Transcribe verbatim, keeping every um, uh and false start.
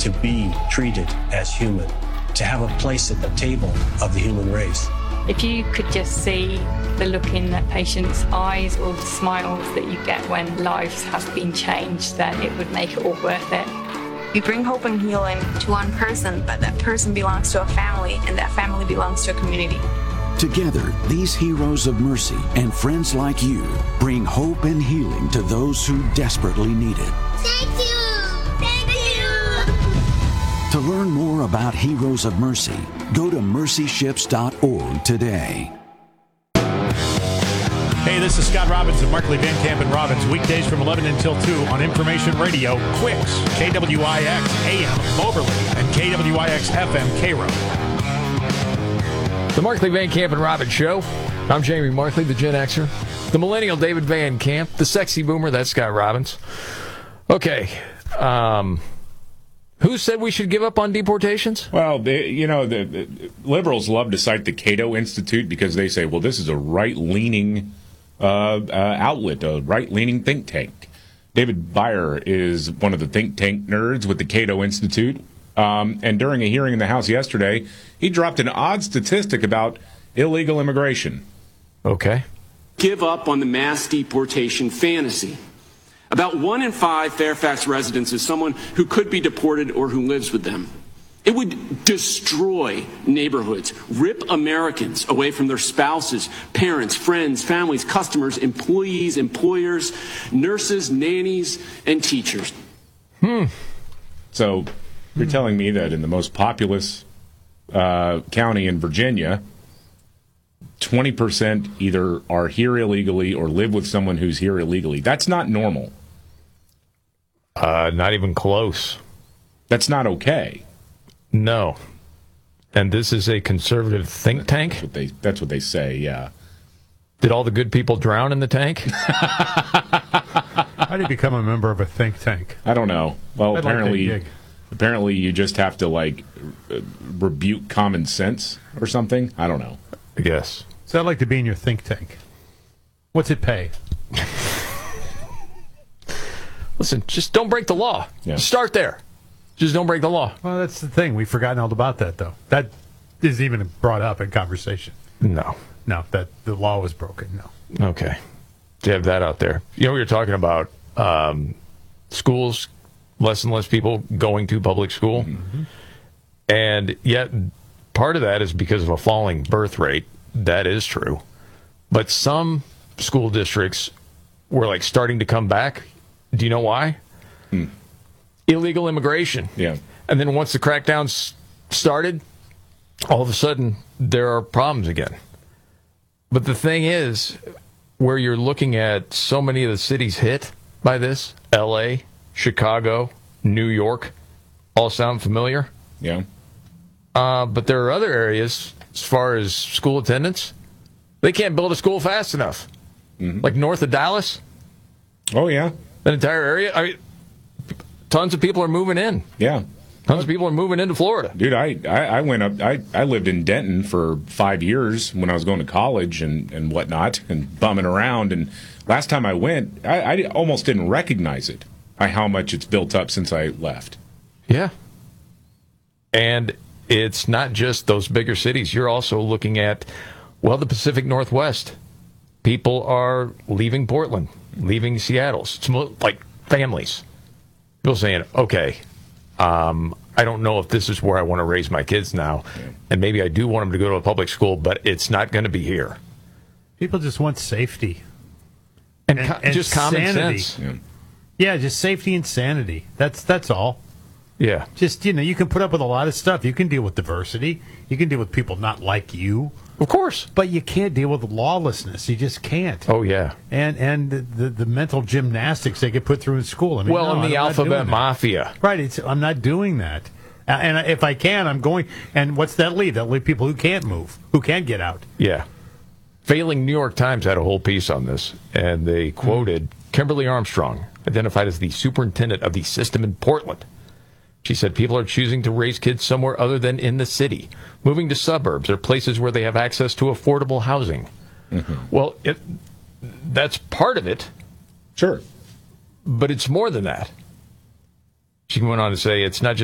to be treated as human, to have a place at the table of the human race. If you could just see the look in that patient's eyes or the smiles that you get when lives have been changed, then it would make it all worth it. We bring hope and healing to one person, but that person belongs to a family, and that family belongs to a community. Together, these heroes of mercy and friends like you bring hope and healing to those who desperately need it. Thank you! Thank you! To learn more about Heroes of Mercy, go to mercy ships dot org today. Hey, this is Scott Robbins of Markley, Van Camp and Robbins, weekdays from eleven until two on Information Radio, Quicks, K W I X A M Moberly, and K W I X F M Cairo. The Markley, Van Camp and Robbins Show. I'm Jamie Markley, the Gen Xer. The millennial David Van Camp. The sexy boomer, that's Scott Robbins. Okay. Um, who said we should give up on deportations? Well, they, you know, the, the liberals love to cite the Cato Institute because they say, well, this is a right-leaning uh, uh, outlet, a right-leaning think tank. David Byer is one of the think tank nerds with the Cato Institute. Um, and during a hearing in the House yesterday, he dropped an odd statistic about illegal immigration. Okay. Give up on the mass deportation fantasy. About one in five Fairfax residents is someone who could be deported or who lives with them. It would destroy neighborhoods, rip Americans away from their spouses, parents, friends, families, customers, employees, employers, nurses, nannies, and teachers. Hmm. So you're telling me that in the most populous uh, county in Virginia, twenty percent either are here illegally or live with someone who's here illegally. That's not normal. Uh, not even close. That's not okay. No. And this is a conservative think tank? That's what they, that's what they say, yeah. Did all the good people drown in the tank? How do you become a member of a think tank? I don't know. Well, I'd apparently, like that gig. apparently you just have to, like, uh, rebuke common sense or something. I don't know. Yes. So I'd like to be in your think tank. What's it pay? Listen, just don't break the law. Yeah. Start there. Just don't break the law. Well, that's the thing. We've forgotten all about that, though. That is even brought up in conversation. No. No, that the law was broken. No. Okay. To have that out there. You know, we were talking about um, schools, less and less people going to public school. Mm-hmm. And yet, part of that is because of a falling birth rate. That is true. But some school districts were, like, starting to come back. Do you know why? Hmm. Illegal immigration. Yeah. And then once the crackdowns started, all of a sudden, there are problems again. But the thing is, where you're looking at so many of the cities hit by this, L A, Chicago, New York, all sound familiar? Yeah. Uh, but there are other areas, as far as school attendance, they can't build a school fast enough. Mm-hmm. Like north of Dallas. Oh, yeah. That entire area. I mean, tons of people are moving in. Yeah. Tons of people are moving into Florida. Dude, I, I, I went up, I, I lived in Denton for five years when I was going to college and, and whatnot and bumming around. And last time I went, I, I almost didn't recognize it by how much it's built up since I left. Yeah. And it's not just those bigger cities. You're also looking at, well, the Pacific Northwest. People are leaving Portland, leaving Seattle. It's like families. People saying, okay, um, I don't know if this is where I want to raise my kids now. Yeah. And maybe I do want them to go to a public school, but it's not going to be here. People just want safety. And, and, co- and just common sanity. sense. Yeah. yeah, just safety and sanity. That's that's all. Yeah. Just, you know, you can put up with a lot of stuff. You can deal with diversity. You can deal with people not like you. Of course. But you can't deal with lawlessness. You just can't. Oh, yeah. And and the, the, the mental gymnastics they get put through in school. I mean, well, no, and the I'm alphabet mafia. Right. It's, I'm not doing that. Uh, and if I can, I'm going. And what's that leave? That leave people who can't move, who can't get out. Yeah. Failing New York Times had a whole piece on this, and they quoted mm. Kimberly Armstrong, identified as the superintendent of the system in Portland. She said people are choosing to raise kids somewhere other than in the city, moving to suburbs or places where they have access to affordable housing. Mm-hmm. Well, it, that's part of it. Sure. But it's more than that. She went on to say it's not just